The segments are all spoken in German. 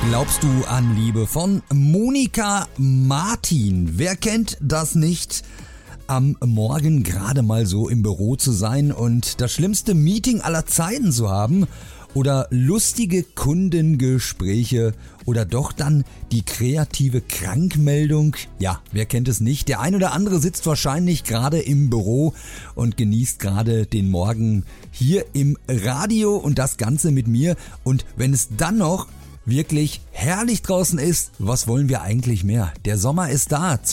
Glaubst du an Liebe von Monika Martin? Wer kennt das nicht? Am Morgen gerade mal so im Büro zu sein und das schlimmste Meeting aller Zeiten zu haben oder lustige Kundengespräche oder doch dann die kreative Krankmeldung. Ja, wer kennt es nicht? Der ein oder andere sitzt wahrscheinlich gerade im Büro und genießt gerade den Morgen hier im Radio und das Ganze mit mir. Und wenn es dann noch wirklich herrlich draußen ist, was wollen wir eigentlich mehr? Der Sommer ist da,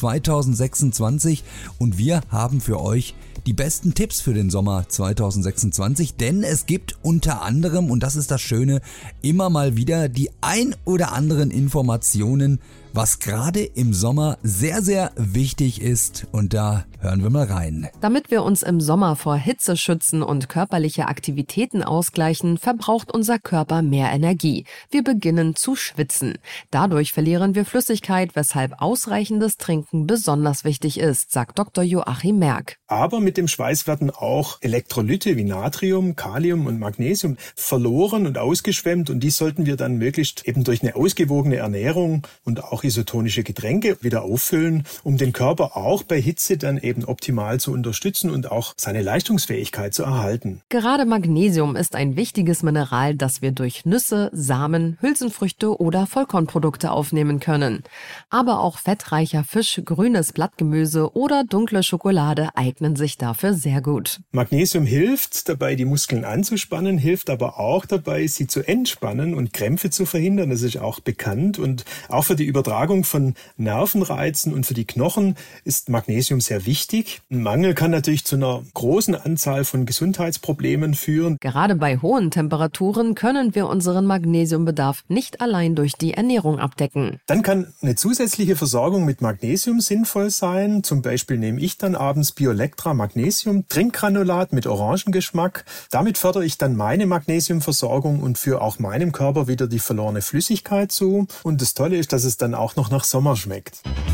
2026, und wir haben für euch die besten Tipps für den Sommer 2026, denn es gibt unter anderem, und das ist das Schöne, immer mal wieder die ein oder anderen Informationen, was gerade im Sommer sehr, sehr wichtig ist, und da hören wir mal rein. Damit wir uns im Sommer vor Hitze schützen und körperliche Aktivitäten ausgleichen, verbraucht unser Körper mehr Energie. Wir beginnen zu schwitzen. Dadurch verlieren wir Flüssigkeit, weshalb ausreichendes Trinken besonders wichtig ist, sagt Dr. Joachim Merck. Aber mit dem Schweiß werden auch Elektrolyte wie Natrium, Kalium und Magnesium verloren und ausgeschwemmt, und die sollten wir dann möglichst eben durch eine ausgewogene Ernährung und auch isotonische Getränke wieder auffüllen, um den Körper auch bei Hitze dann eben optimal zu unterstützen und auch seine Leistungsfähigkeit zu erhalten. Gerade Magnesium ist ein wichtiges Mineral, das wir durch Nüsse, Samen, Hülsenfrüchte oder Vollkornprodukte aufnehmen können. Aber auch fettreicher Fisch, grünes Blattgemüse oder dunkle Schokolade eignen sich dafür sehr gut. Magnesium hilft dabei, die Muskeln anzuspannen, hilft aber auch dabei, sie zu entspannen und Krämpfe zu verhindern. Das ist auch bekannt, und auch für die Übertragung von Nervenreizen und für die Knochen ist Magnesium sehr wichtig. Ein Mangel kann natürlich zu einer großen Anzahl von Gesundheitsproblemen führen. Gerade bei hohen Temperaturen können wir unseren Magnesiumbedarf nicht allein durch die Ernährung abdecken. Dann kann eine zusätzliche Versorgung mit Magnesium sinnvoll sein. Zum Beispiel nehme ich dann abends Biolectra Magnesium Trinkgranulat mit Orangengeschmack. Damit fördere ich dann meine Magnesiumversorgung und führe auch meinem Körper wieder die verlorene Flüssigkeit zu. Und das Tolle ist, dass es dann auch noch nach Sommer schmeckt.